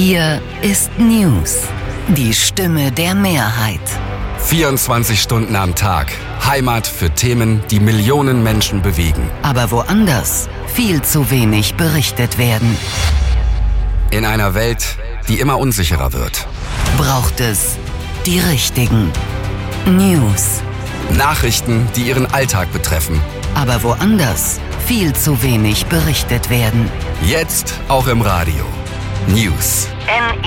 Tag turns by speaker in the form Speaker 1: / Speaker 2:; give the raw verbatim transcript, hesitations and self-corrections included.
Speaker 1: Hier ist News, die Stimme der Mehrheit.
Speaker 2: vierundzwanzig Stunden am Tag. Heimat für Themen, die Millionen Menschen bewegen.
Speaker 1: Aber woanders viel zu wenig berichtet werden.
Speaker 2: In einer Welt, die immer unsicherer wird.
Speaker 1: Braucht es die richtigen News.
Speaker 2: Nachrichten, die Ihren Alltag betreffen.
Speaker 1: Aber woanders viel zu wenig berichtet werden.
Speaker 2: Jetzt auch im Radio. News.
Speaker 1: N